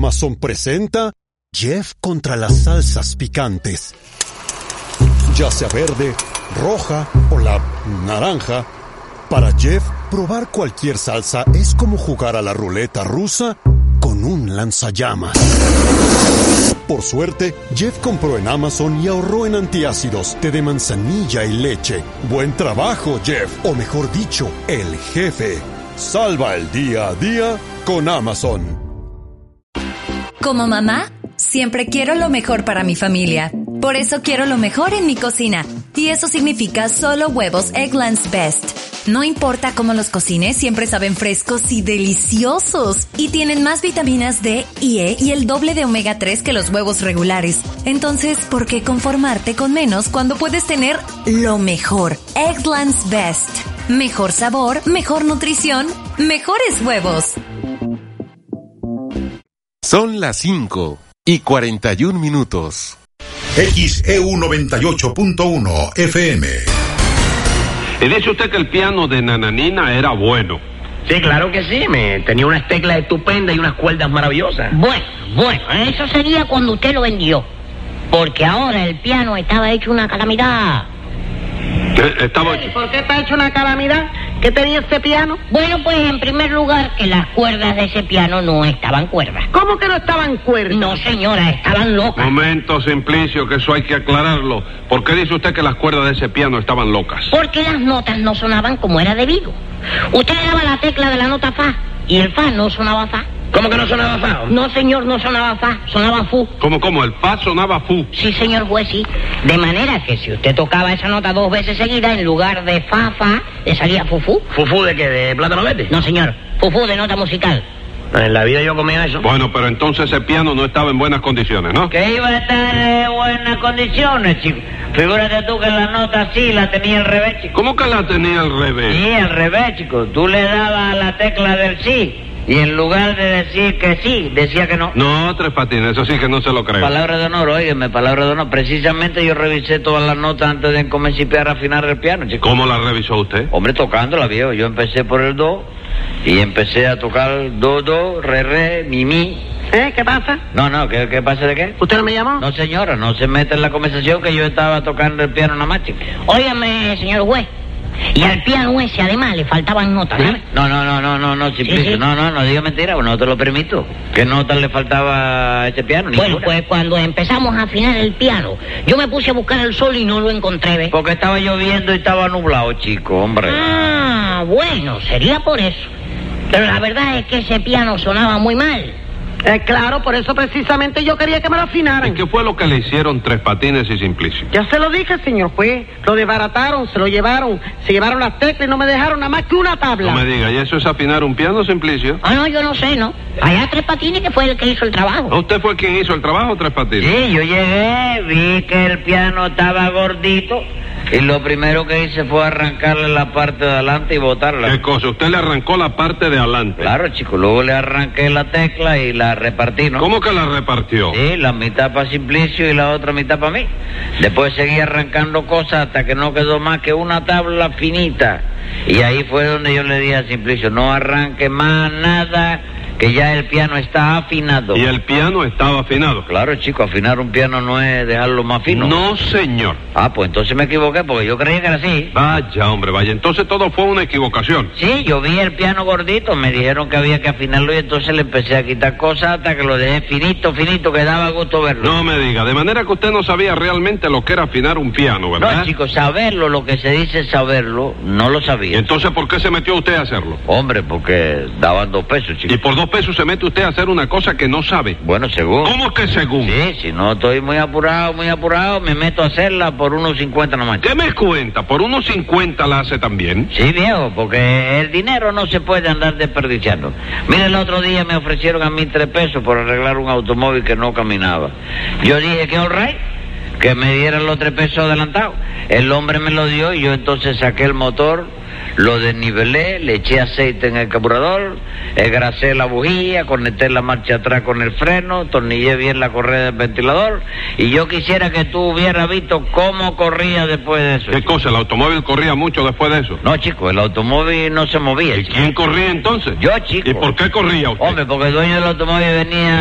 Amazon presenta Jeff contra las salsas picantes. Ya sea verde, roja o la naranja, para Jeff, probar cualquier salsa es como jugar a la ruleta rusa con un lanzallamas. Por suerte, Jeff compró en Amazon y ahorró en antiácidos, té de manzanilla y leche. ¡Buen trabajo, Jeff! O mejor dicho, el jefe. Salva el día a día con Amazon. Como mamá, siempre quiero lo mejor para mi familia. Por eso quiero lo mejor en mi cocina. Y eso significa solo huevos Eggland's Best. No importa cómo los cocines, siempre saben frescos y deliciosos. Y tienen más vitaminas D y E y el doble de omega 3 que los huevos regulares. Entonces, ¿por qué conformarte con menos cuando puedes tener lo mejor? Eggland's Best. Mejor sabor, mejor nutrición, mejores huevos. Son las 5:41. XEU 98.1 FM. Y dice usted que el piano de Nananina era bueno. Sí, claro que sí, tenía unas teclas estupendas y unas cuerdas maravillosas. Bueno, eso sería cuando usted lo vendió. Porque ahora el piano estaba hecho una calamidad. ¿Y por qué está hecho una calamidad? ¿Qué tenía ese piano? Bueno, pues en primer lugar que las cuerdas de ese piano no estaban cuerdas. ¿Cómo que no estaban cuerdas? No, señora, estaban locas. Momento, Simplicio, que eso hay que aclararlo. ¿Por qué dice usted que las cuerdas de ese piano estaban locas? Porque las notas no sonaban como era debido. Usted le daba la tecla de la nota fa y el fa no sonaba fa. ¿Cómo que no sonaba fa? No, señor, no sonaba fa, sonaba fu. ¿Cómo? ¿El fa sonaba fu? Sí, señor juez, sí. De manera que si usted tocaba esa nota 2 veces seguidas, en lugar de fa, le salía fufú. ¿Fufú de qué? ¿De plátano verde? No, señor, fufú de nota musical. En la vida yo comía eso. Bueno, pero entonces ese piano no estaba en buenas condiciones, ¿no? Que iba a estar en buenas condiciones, chico. Figúrate tú que la nota sí la tenía al revés, chico. ¿Cómo que la tenía al revés? Sí, al revés, chico. Tú le dabas a la tecla del sí. Y en lugar de decir que sí, decía que no. No, Tres Patines, eso sí que no se lo creo. Palabra de honor, óigame, palabra de honor. Precisamente yo revisé todas las notas antes de comenzar a afinar el piano, chico. ¿Cómo la revisó usted? Hombre, tocándola, viejo. Yo empecé por el do y empecé a tocar do, re, mi. ¿Qué pasa? No, ¿qué pasa de qué? ¿Usted no me llamó? No, señora, no se meta en la conversación que yo estaba tocando el piano nada más, chico. Óigame, señor juez. Y al piano ese, además, le faltaban notas, ¿sabes? No, Simplicio. Sí. No diga mentira, no te lo permito. ¿Qué notas le faltaba a ese piano? Bueno, pues cuando empezamos a afinar el piano, yo me puse a buscar el sol y no lo encontré, ¿ves? Porque estaba lloviendo y estaba nublado, chico, hombre. Ah, bueno, sería por eso. Pero la verdad es que ese piano sonaba muy mal. Claro, por eso precisamente yo quería que me lo afinaran. ¿Y qué fue lo que le hicieron Tres Patines y Simplicio? Ya se lo dije, señor juez. Lo desbarataron, se lo llevaron. Se llevaron las teclas y no me dejaron nada más que una tabla. No me diga, ¿y eso es afinar un piano, Simplicio? Ah, no, yo no sé, ¿no? Allá Tres Patines que fue el que hizo el trabajo. ¿Usted fue quien hizo el trabajo, Tres Patines? Sí, yo llegué, vi que el piano estaba gordito y lo primero que hice fue arrancarle la parte de adelante y botarla. ¿Qué cosa? ¿Usted le arrancó la parte de adelante? Claro, chico, luego le arranqué la tecla y la repartí, ¿no? ¿Cómo que la repartió? Sí, la mitad para Simplicio y la otra mitad para mí. Después seguí arrancando cosas hasta que no quedó más que una tabla finita. Y ahí fue donde yo le dije a Simplicio, no arranque más nada, que ya el piano está afinado. ¿Y el piano estaba afinado? Claro, chico, afinar un piano no es dejarlo más fino. No, señor. Ah, pues entonces me equivoqué, porque yo creía que era así. Vaya, hombre, vaya. Entonces todo fue una equivocación. Sí, yo vi el piano gordito, me dijeron que había que afinarlo y entonces le empecé a quitar cosas hasta que lo dejé finito, que daba gusto verlo. No me diga, de manera que usted no sabía realmente lo que era afinar un piano, ¿verdad? No, chico, saberlo, lo que se dice saberlo, no lo sabía. Entonces, ¿por qué se metió usted a hacerlo? Hombre, porque daban 2 pesos, chico. ¿Y por 2 pesos se mete usted a hacer una cosa que no sabe? Bueno, según. ¿Cómo que según? Sí, si no estoy muy apurado, me meto a hacerla por 1.50 nomás. ¿Qué me cuenta? ¿Por 1.50 la hace también? Sí, viejo, porque el dinero no se puede andar desperdiciando. Mire, el otro día me ofrecieron a mí 3 pesos por arreglar un automóvil que no caminaba. Yo dije que all right, que me dieran los 3 pesos adelantados. El hombre me lo dio y yo entonces saqué el motor, lo desnivelé, le eché aceite en el carburador, engrasé la bujía, conecté la marcha atrás con el freno, tornillé bien la correa del ventilador y yo quisiera que tú hubieras visto cómo corría después de eso. ¿Qué cosa? ¿El automóvil corría mucho después de eso? No, chico, el automóvil no se movía. ¿Y quién corría entonces? Yo, chico. ¿Y por qué corría usted? Hombre, porque el dueño del automóvil venía